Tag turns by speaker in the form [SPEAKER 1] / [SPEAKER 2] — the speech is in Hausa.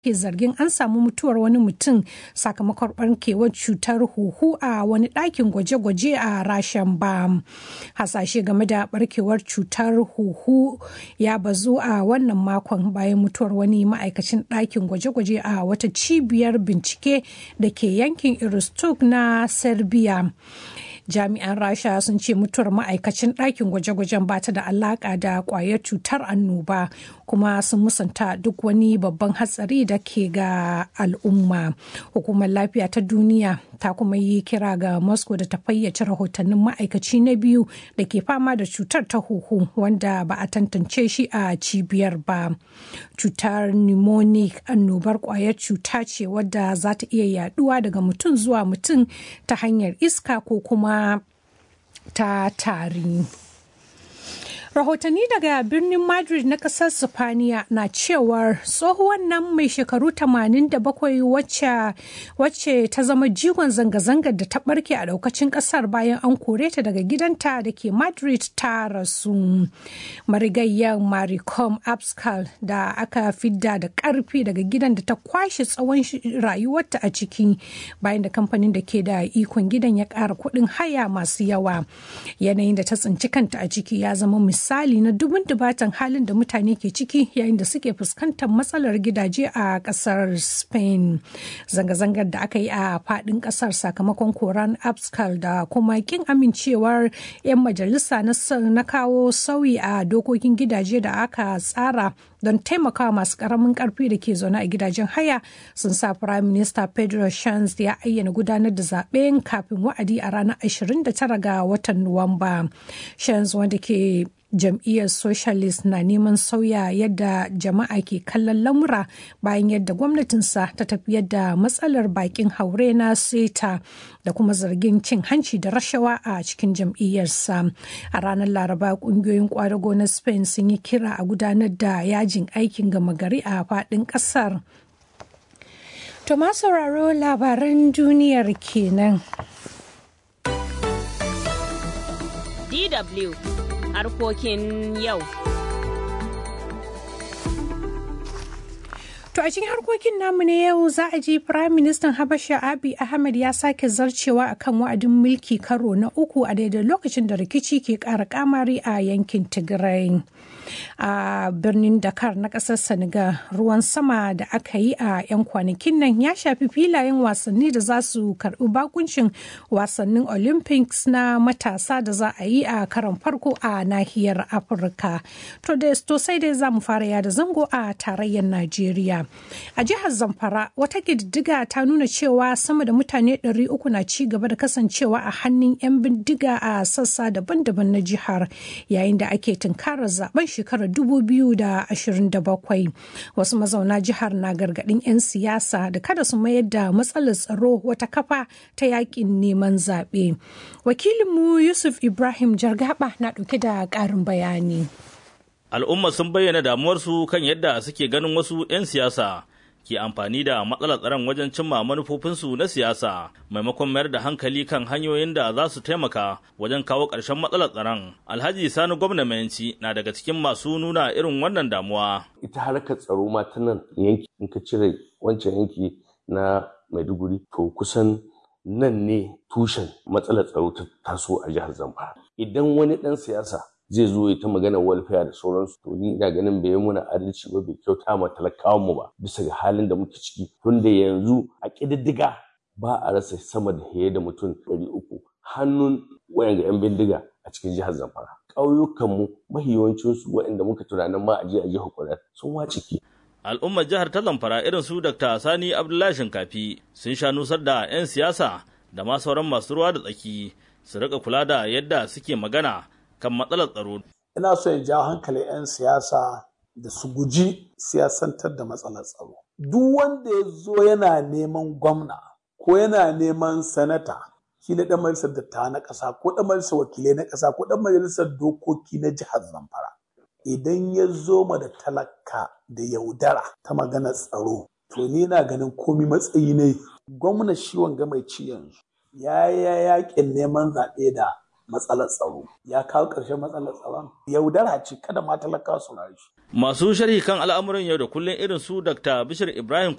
[SPEAKER 1] ke zargin an samu mutuwar wani mutum sakamakon barkewar cutar huhu a wani ɗakin gwaje-gwaje a Rashan ba. Hasashe game da barkewar cutar huhu ya bazu a wannan makon bayan mutuwar wani ma'aikacin ɗakin gwaje-gwaje a wata cibiyar bincike da ke yankin Irkutsk na Serbia. Jami'an Rasha sun ce mutuwar ma'aikacin ɗakin gwaje-gwajen ba ta da alaƙa da ƙwayar cutar annoba, kuma sun musanta duk wani babban hatsari da ke ga al'umma. Hukumar Lafiya ta Duniya ta kuma yi kira ga Moscow da ta fayyace rahotannin ma'aikaci na biyu da ke fama da cutar ta huhu wanda ba a tantance shi a cibiyar ba. Cutar pneumonic annobar ƙwayar cuta ce wadda za ta iya yaduwa daga mutum zuwa mutum ta hanyar iska ko kuma ta tari. Rahotanni daga birnin Madrid na kasar Sifaniya na cewar tsohuwar nan mai shekaru 87 wacce ta zama jigon zanga-zangar da ta barke a daukacin kasar bayan an kore ta daga gidanta da ke Madrid ta rasu. Marigayyar Maricom Abascal da aka fidda da karfi daga gidan da ta kwashe tsawon rayuwarta a ciki bayan da kamfanin da ke da ikon gidan ya ƙara kuɗin haya masu yawa. Yanayin da ta tsinci kanta a ciki ya zama misali na dubun dubatan halin da mutane ke ciki yayin da suke fuskantar matsalar gidaje a kasar Spain. Zanga-zangar da aka yi a fadin kasar sakamakon koran Abascal da kuma kin amincewar 'yan majalisa na kawo sauyi a dokokin gidaje da aka tsara don taimakawa masu karamin karfi da ke zaune a gidajen haya sun sa Prime Minister Pedro Sanchez ya ayyana gudanar da zaben kafin wa'adi a ranar 29 ga watan Nuwamba. Sanchez wanda ke jam'iyyar socialist na neman sauya yadda jama'a ke kallon lamura bayan yadda gwamnatinsa ta tafiyar da matsalar bakin haure na seta da kuma zargin cin hanci da rashawa a cikin jam'iyyarsa. A ranar Laraba kungiyoyin kwadago na Spain sun yi kira a gudanar da yajin aikin gama gari a faɗin ƙasar. To ma sauraro labaran duniyar kenan.
[SPEAKER 2] DW harkokin yau.
[SPEAKER 1] To a cikin harkokin namu na yau za a ji Firayim Ministan Habasha Abiy Ahmed ya sake zarcewa akan wa'adin mulki karo na uku a daidai lokacin da rikici ke ƙara kamari a yankin Tigray. A birnin Dakar na ƙasar Senegal, ruwan sama da aka yi a 'yan kwanakin nan ya shafi filayen wasanni da za su karɓi bakuncin wasannin Olympics na matasa da za a yi a karon farko a nahiyar Afirka. To sai dai za mu fara yada zango a tarayyar Najeriya. A jihar Zamfara, wata ƙididdiga ta nuna cewa sama da mutane 300 na ci gaba da kasancewa a hannun 'yan bindiga a sassa daban-daban na jihar yayin da ake tunkarar zaben shekarar 2027. Wasu mazauna jihar na gargaɗin 'yan siyasa da kada su mayar da matsalar tsaro wata kafa ta yakin neman zaɓe. Wakilinmu Yusuf Ibrahim Jargaba na ɗauke da ƙarin bayani.
[SPEAKER 3] Al'umma sun bayyana damuwarsu kan yadda suke ganin wasu 'yan siyasa ke amfani da matsalar tsaron wajen cimma manufofinsu na siyasa maimakon mayar da hankali kan hanyoyin da za su taimaka wajen kawo ƙarshen matsalar tsaron. Alhaji Sani Gwamna Mayanci na daga cikin masu nuna irin wannan damuwa.
[SPEAKER 4] Ita harkar tsaro ma ta nan yanki in ka cire wancan yanki na Maiduguri to kusan nan ne tushen matsalar tsaro ta taso a jihar Zamfara. Idan wani ɗan siyasa zai zo ya ta magana welfare da sauransu to ni ina ganin bai muna adalci ba, bai kyauta ma talakawan mu ba bisa ga halin da muke ciki, tunda yanzu a ƙididdiga ba a rasa sama da fiye da mutum 300 hannun wayanga 'yan bindiga a cikin jihar Zamfara. Ƙauyukanmu mafi yawancinsu waɗanda muka tunanin ma a je a jihar Kwara sun wacike.
[SPEAKER 3] Al'ummar jihar ta Zamfara irin su Dr. Sani Abdullahi Shinkafi sun sha nusar da 'yan siyasa da ma sauran masu ruwa da tsaki su rika kula da yadda suke magana kan matsalar tsaro.
[SPEAKER 5] Ina so in jawo hankalin 'yan siyasa da su guji siyasantar da matsalar tsaro. Duk wanda ya zo yana neman gwamna ko yana neman sanata, kila ɗan majalisar dattawa na ƙasa ko ɗan majalisar wakilai na ƙasa ko ɗan majalisar dokoki na jihar Zamfara. Idan ya zo ma da talaka da yaudara ta maganar tsaro, to ni na ganin komi matsayi ne. Gwamna shi wanga mai ci yanzu ya yi yaƙin neman zaɓe da matsalar tsaro. Ya kawo ƙarshen matsalar tsaron. Yaudara ce kada ma talaka su na shi.
[SPEAKER 3] Masu sharhi kan al'amuran yau da kullum irin su Dr. Bishir Ibrahim